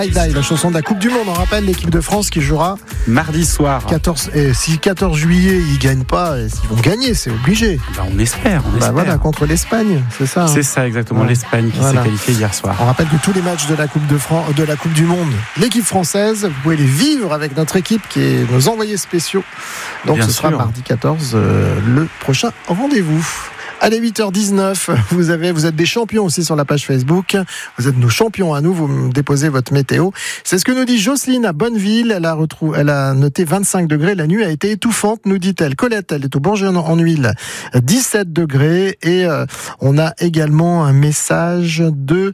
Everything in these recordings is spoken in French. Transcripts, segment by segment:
La chanson de la Coupe du Monde. On rappelle l'équipe de France qui jouera mardi soir. 14. Et si 14 juillet ils gagnent pas, ils vont gagner, c'est obligé. On espère. Voilà, contre l'Espagne, c'est ça. C'est ça exactement, l'Espagne qui s'est qualifiée hier soir. On rappelle que tous les matchs de la Coupe du Monde, l'équipe française, vous pouvez les vivre avec notre équipe qui est nos envoyés spéciaux. Donc bien ce sera mardi 14, le prochain rendez-vous. Allez, 8h19, vous êtes des champions aussi sur la page Facebook. Vous êtes nos champions à nous, vous me déposez votre météo. C'est ce que nous dit Jocelyne à Bonneville. Elle a noté 25 degrés. La nuit a été étouffante, nous dit-elle. Colette, elle est au Bourget-en-Huile, 17 degrés. Et on a également un message de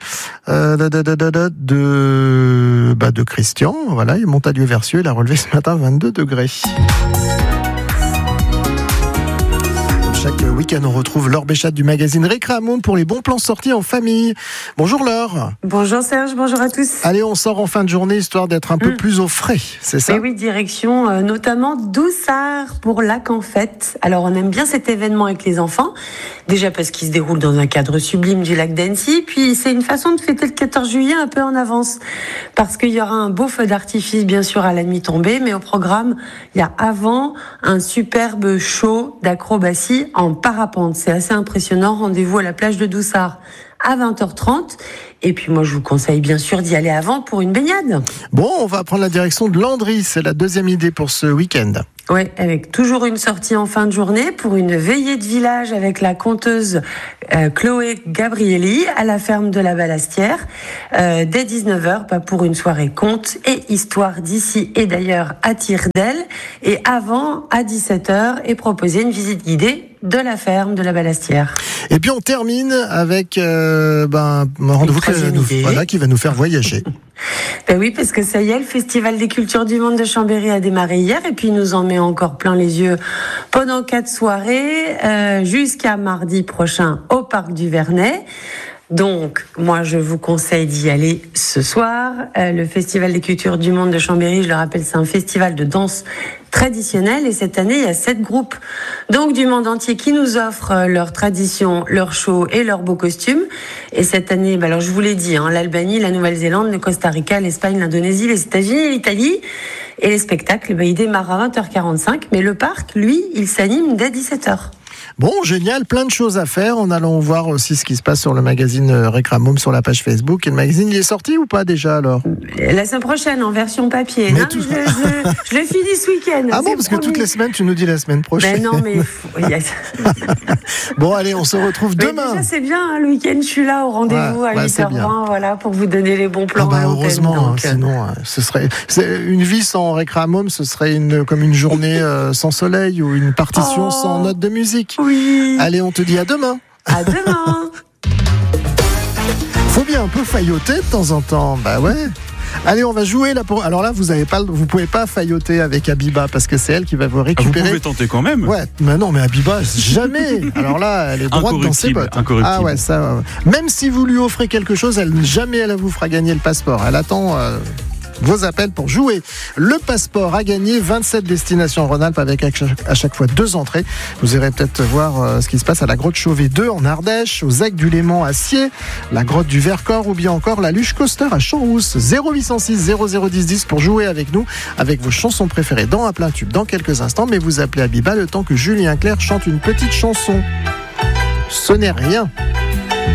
Christian. Voilà, il est Montalieu-Versieux. Il a relevé ce matin 22 degrés. Chaque week-end, on retrouve Laure Béchat du magazine Récréa-Monde pour les bons plans sortis en famille. Bonjour Laure. Bonjour Serge, bonjour à tous. Allez, on sort en fin de journée histoire d'être un peu plus au frais, c'est ça ? Et oui, direction notamment Doussard pour Lac en Fête. Alors on aime bien cet événement avec les enfants, déjà parce qu'il se déroule dans un cadre sublime du lac d'Annecy, puis c'est une façon de fêter le 14 juillet un peu en avance, parce qu'il y aura un beau feu d'artifice bien sûr à la nuit tombée, mais au programme, il y a avant un superbe show d'acrobatie en parapente. C'est assez impressionnant. Rendez-vous à la plage de Doussard à 20h30. Et puis moi, je vous conseille bien sûr d'y aller avant pour une baignade. Bon, on va prendre la direction de Landry. C'est la deuxième idée pour ce week-end. Oui, avec toujours une sortie en fin de journée pour une veillée de village avec la conteuse Chloé Gabrielli à la ferme de la Balastière dès 19h pour une soirée conte et histoire d'ici et d'ailleurs à Tire-d'Elle. Et avant, à 17h, est proposée une visite guidée de la ferme de la Balastière. Et puis on termine avec un rendez-vous qui va nous faire voyager. Ben oui, parce que ça y est, le Festival des Cultures du Monde de Chambéry a démarré hier et puis il nous en met encore plein les yeux pendant 4 soirées jusqu'à mardi prochain au Parc du Vernet. Donc, moi, je vous conseille d'y aller ce soir. Le Festival des Cultures du Monde de Chambéry, je le rappelle, c'est un festival de danse traditionnelle et cette année, il y a 7 groupes donc du monde entier qui nous offrent leur tradition, leur show et leurs beaux costumes. Et cette année, alors je vous l'ai dit, l'Albanie, la Nouvelle-Zélande, le Costa Rica, l'Espagne, l'Indonésie, les États-Unis, l'Italie. Et les spectacles, ils démarrent à 20h45, mais le parc, lui, il s'anime dès 17h. Bon, génial, plein de choses à faire. En allant voir aussi ce qui se passe sur le magazine Récréa-Môme sur la page Facebook. Et le magazine, il est sorti ou pas déjà alors ? La semaine prochaine, en version papier. Mais je le finis ce week-end. Ah bon, parce que toutes les semaines, tu nous dis la semaine prochaine. Ben non, mais... Bon, allez, on se retrouve demain. Déjà, c'est bien, le week-end, je suis là au rendez-vous à 8h20, pour vous donner les bons plans. Heureusement, sinon, ce serait une vie sans Récréa-Môme, ce serait comme une journée sans soleil ou une partition sans note de musique. Oui. Allez, on te dit à demain. À demain. Faut bien un peu failloter de temps en temps. Bah ouais. Allez, on va jouer là pour. Alors là, vous pouvez pas failloter avec Abiba parce que c'est elle qui va vous récupérer. Vous pouvez tenter quand même. Ouais, mais non, mais Abiba jamais. Alors là, elle est droite dans ses bottes. Ah ouais, ça. Même si vous lui offrez quelque chose, jamais elle vous fera gagner le passeport. Elle attend. Vos appels pour jouer. Le passeport a gagné 27 destinations en Rhône-Alpes avec à chaque fois 2 entrées. Vous irez peut-être voir ce qui se passe à la grotte Chauvet 2 en Ardèche, au Zec du Léman à Sciez, la grotte du Vercors ou bien encore la Luche Coaster à Champs-Rousse. 0806 0010 10 pour jouer avec nous, avec vos chansons préférées dans un plein tube dans quelques instants. Mais vous appelez Abiba le temps que Julien Clerc chante une petite chanson. Ce n'est rien.